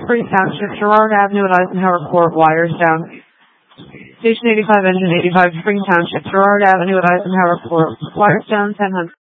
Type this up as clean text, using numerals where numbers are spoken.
Spring Township, Girard Avenue at Eisenhower Court, wires down. Station 85, engine 85, Spring Township, Girard Avenue at Eisenhower Court, wires down 1000.